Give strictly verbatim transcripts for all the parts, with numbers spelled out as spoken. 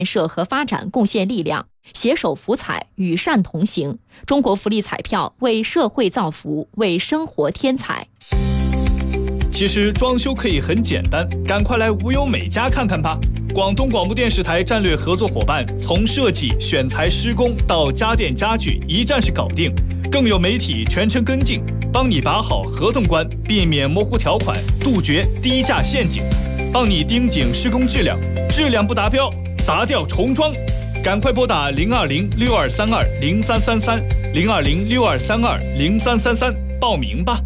建设和发展贡献力量，携手福彩，与善同行。中国福利彩票为社会造福，为生活添彩。 其实装修可以很简单，赶快来无忧美家看看吧！广东广播电视台战略合作伙伴，从设计、选材、施工到家电家具，一站式搞定。更有媒体全程跟进，帮你把好合同关，避免模糊条款，杜绝低价陷阱，帮你盯紧施工质量，质量不达标，砸掉重装。赶快拨打零二零六二三二零三三三零二零六二三二零三三三报名吧。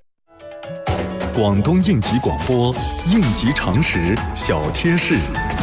广东应急广播，应急常识小贴士。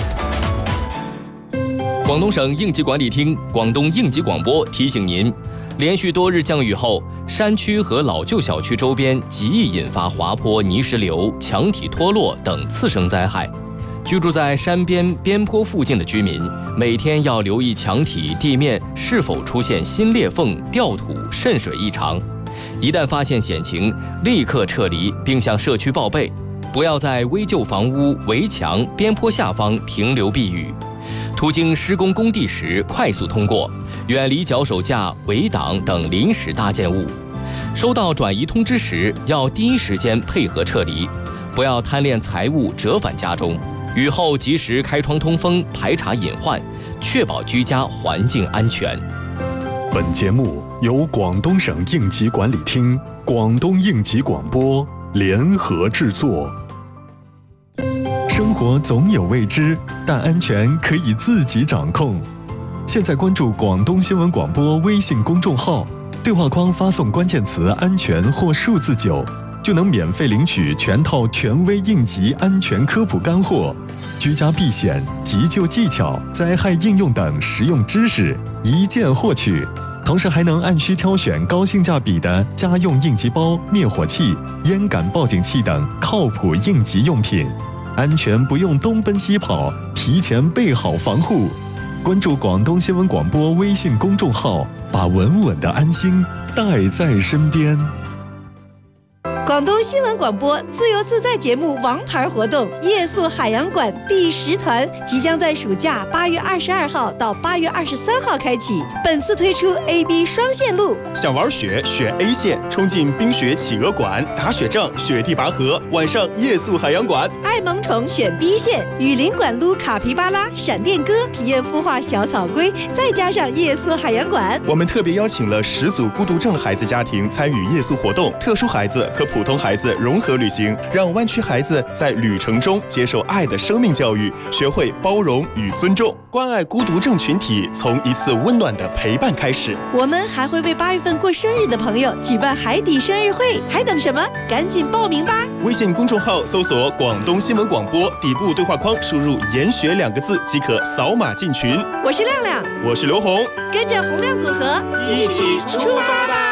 广东省应急管理厅、广东应急广播提醒您，连续多日降雨后，山区和老旧小区周边极易引发滑坡、泥石流、墙体脱落等次生灾害。居住在山边边坡附近的居民，每天要留意墙体、地面是否出现新裂缝、掉土、渗水异常。一旦发现险情，立刻撤离并向社区报备，不要在危旧房屋、围墙、边坡下方停留避雨。途经施工工地时，快速通过，远离脚手架、围挡等临时搭建物。收到转移通知时，要第一时间配合撤离，不要贪恋财物折返家中。雨后及时开窗通风，排查隐患，确保居家环境安全。 本节目由广东省应急管理厅、广东应急广播联合制作。生活总有未知，但安全可以自己掌控。现在关注广东新闻广播微信公众号，对话框发送关键词“安全”或数字九，就能免费领取全套权威应急安全科普干货、居家避险、急救技巧、灾害应用等实用知识，一键获取。同时还能按需挑选高性价比的家用应急包、灭火器、烟感报警器等靠谱应急用品，安全不用东奔西跑，提前备好防护。关注广东新闻广播微信公众号，把稳稳的安心带在身边。 广东新闻广播自由自在节目王牌活动夜宿海洋馆第十团即将在暑假八月二十二号到八月二十三号开启，本次推出 A B 双线路。 想玩雪选 A 线，冲进冰雪企鹅馆，打雪仗雪地拔河，晚上夜宿海洋馆。 爱萌宠选 B 线，雨林馆撸卡皮巴拉、闪电哥，体验孵化小草龟，再加上夜宿海洋馆。 我们特别邀请了十组孤独症孩子家庭参与夜宿活动，特殊孩子和普通孩子融合旅行，让湾区孩子在旅程中接受爱的生命教育，学会包容与尊重，关爱孤独症群体，从一次温暖的陪伴开始。 我们还会为八月份过生日的朋友举办海底生日会，还等什么？赶紧报名吧！ 微信公众号搜索广东新闻广播，底部对话框输入研学两个字即可扫码进群。 我是亮亮， 我是刘红， 跟着洪亮组合一起出发吧！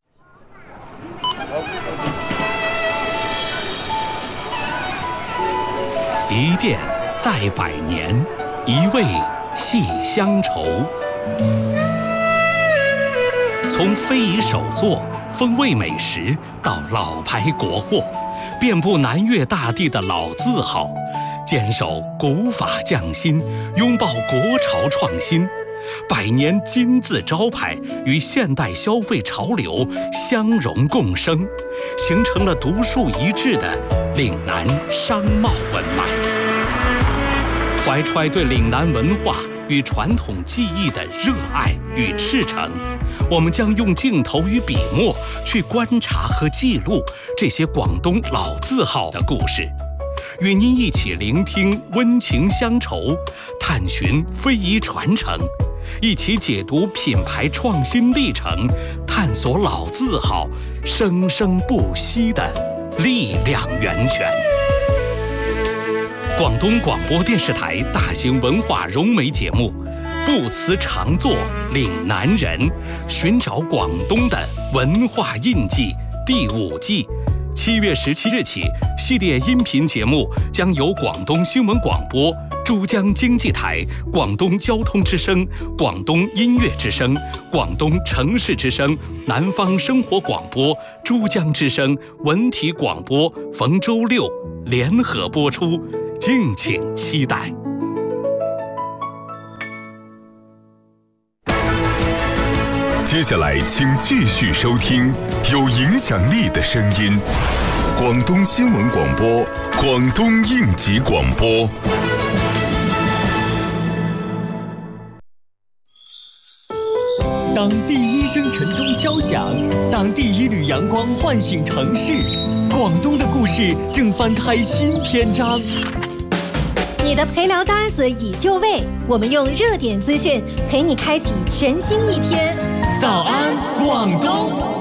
一店再百年，一味系乡愁。从非遗手作、风味美食到老牌国货，遍布南粤大地的老字号，坚守古法匠心，拥抱国潮创新。百年金字招牌与现代消费潮流相融共生，形成了独树一帜的岭南商贸文脉。怀揣对岭南文化与传统技艺的热爱与赤诚，我们将用镜头与笔墨去观察和记录这些广东老字号的故事，与您一起聆听温情乡愁，探寻非遗传承，一起解读品牌创新历程，探索老字号生生不息的力量源泉。广东广播电视台大型文化融媒节目《不辞常作岭南人》，寻找广东的文化印记第五季，七月十七日起，系列音频节目将由广东新闻广播、珠江经济台、广东交通之声、广东音乐之声、广东城市之声、南方生活广播、珠江之声、文体广播逢周六联合播出，敬请期待。 接下来，请继续收听有影响力的声音——广东新闻广播、广东应急广播。 当第一声晨钟敲响，当第一缕阳光唤醒城市，广东的故事正翻开新篇章。 你的陪聊搭子已就位，我们用热点资讯陪你开启全新一天。 早安，广东！